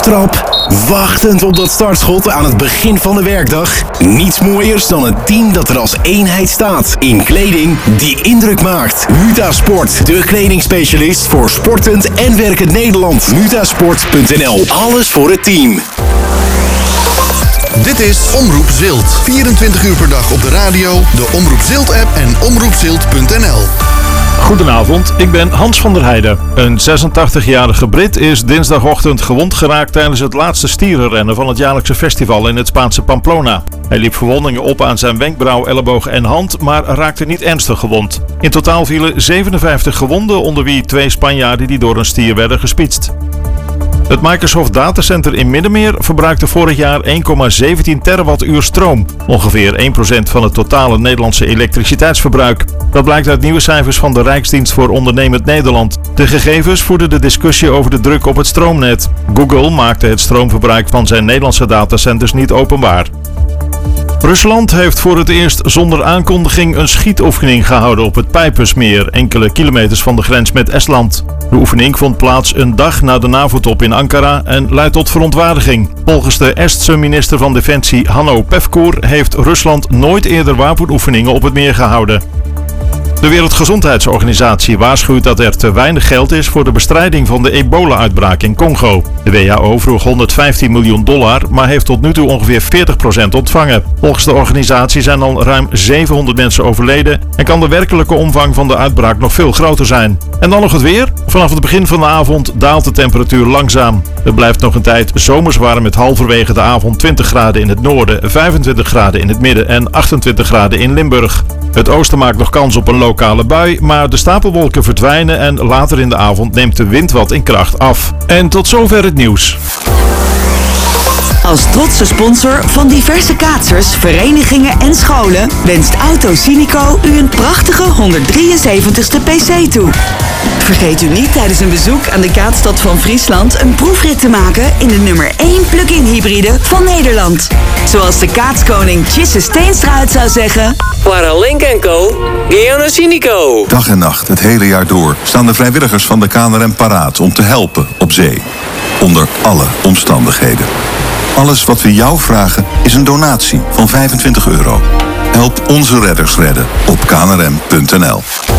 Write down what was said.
trap, wachtend op dat startschot aan het begin van de werkdag. Niets mooiers dan een team dat er als eenheid staat. In kleding die indruk maakt. Mutasport, de kledingspecialist voor sportend en werkend Nederland. Mutasport.nl, alles voor het team. Dit is Omroep Zilt. 24 uur per dag op de radio, de Omroep Zilt app en omroepzilt.nl. Goedenavond, ik ben Hans van der Heijden. Een 86-jarige Brit is dinsdagochtend gewond geraakt tijdens het laatste stierenrennen van het jaarlijkse festival in het Spaanse Pamplona. Hij liep verwondingen op aan zijn wenkbrauw, elleboog en hand, maar raakte niet ernstig gewond. In totaal vielen 57 gewonden, onder wie 2 Spanjaarden die door een stier werden gespietst. Het Microsoft Datacenter in Middenmeer verbruikte vorig jaar 1,17 terawattuur stroom. Ongeveer 1% van het totale Nederlandse elektriciteitsverbruik. Dat blijkt uit nieuwe cijfers van de Rijksdienst voor Ondernemend Nederland. De gegevens voerden de discussie over de druk op het stroomnet. Google maakte het stroomverbruik van zijn Nederlandse datacenters niet openbaar. Rusland heeft voor het eerst zonder aankondiging een schietoefening gehouden op het Pijpersmeer, enkele kilometers van de grens met Estland. De oefening vond plaats een dag na de NAVO-top in Ankara en leidt tot verontwaardiging. Volgens de Estse minister van Defensie Hanno Pevkur heeft Rusland nooit eerder wapenoefeningen op het meer gehouden. De Wereldgezondheidsorganisatie waarschuwt dat er te weinig geld is voor de bestrijding van de ebola-uitbraak in Congo. De WHO vroeg $115 miljoen, maar heeft tot nu toe ongeveer 40% ontvangen. Volgens de organisatie zijn al ruim 700 mensen overleden en kan de werkelijke omvang van de uitbraak nog veel groter zijn. En dan nog het weer. Vanaf het begin van de avond daalt de temperatuur langzaam. Het blijft nog een tijd zomers warm met halverwege de avond 20 graden in het noorden, 25 graden in het midden en 28 graden in Limburg. Het oosten maakt nog kans op een lokale bui, maar de stapelwolken verdwijnen en later in de avond neemt de wind wat in kracht af. En tot zover het nieuws. Als trotse sponsor van diverse kaatsers, verenigingen en scholen wenst Autocynico u een prachtige 173ste PC toe. Vergeet u niet tijdens een bezoek aan de Kaatstad van Friesland een proefrit te maken in de nummer 1 plug-in hybride van Nederland. Zoals de kaatskoning Tjisse Steenstra het zou zeggen: Para Link & Co, Cynico. Dag en nacht, het hele jaar door, staan de vrijwilligers van de KNRM paraat om te helpen op zee. Onder alle omstandigheden. Alles wat we jou vragen is een donatie van €25. Help onze redders redden op knrm.nl.